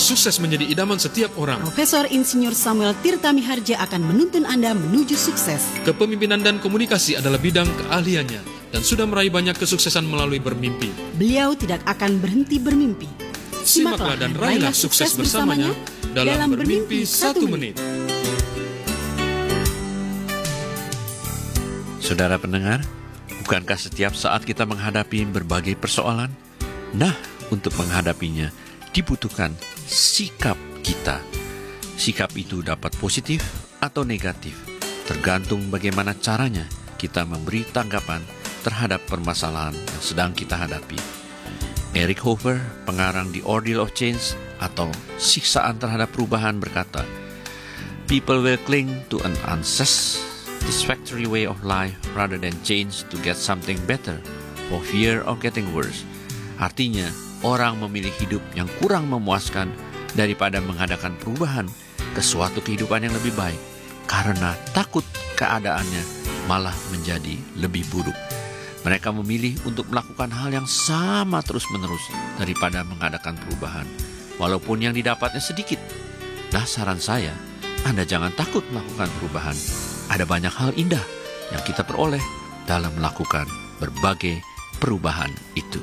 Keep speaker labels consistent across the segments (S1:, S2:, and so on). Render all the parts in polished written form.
S1: sukses menjadi idaman setiap orang.
S2: Profesor Insinyur Samuel Tirta Miharja akan menuntun Anda menuju sukses.
S1: Kepemimpinan dan komunikasi adalah bidang keahliannya dan sudah meraih banyak kesuksesan melalui bermimpi.
S2: Beliau tidak akan berhenti bermimpi.
S1: Simaklah dan raihlah sukses bersamanya dalam Bermimpi 1 Menit.
S3: Saudara pendengar, bukankah setiap saat kita menghadapi berbagai persoalan? Nah, untuk menghadapinya dibutuhkan sikap kita. Sikap itu dapat positif atau negatif, tergantung bagaimana caranya kita memberi tanggapan terhadap permasalahan yang sedang kita hadapi. Eric Hoffer, pengarang The Ordeal of Change atau Siksaan Terhadap Perubahan berkata, "People will cling to an unsatisfactory way of life rather than change to get something better for fear of getting worse." Artinya, orang memilih hidup yang kurang memuaskan daripada mengadakan perubahan ke suatu kehidupan yang lebih baik karena takut keadaannya malah menjadi lebih buruk. Mereka memilih untuk melakukan hal yang sama terus-menerus daripada mengadakan perubahan, walaupun yang didapatnya sedikit. Nah, saran saya, Anda jangan takut melakukan perubahan. Ada banyak hal indah yang kita peroleh dalam melakukan berbagai perubahan itu.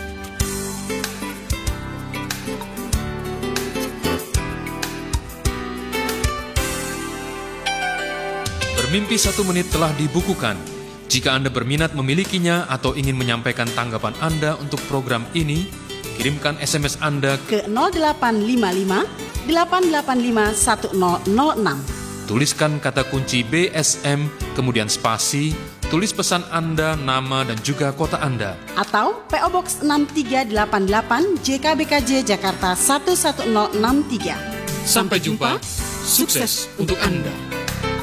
S1: Bermimpi 1 Menit telah dibukukan. Jika Anda berminat memilikinya atau ingin menyampaikan tanggapan Anda untuk program ini, kirimkan SMS Anda
S2: ke 0855 885 1006.
S1: Tuliskan kata kunci BSM, kemudian spasi, tulis pesan Anda, nama dan juga kota Anda.
S2: Atau PO Box 6388 JKBKJ Jakarta 11063.
S1: Sampai jumpa, sukses untuk Anda.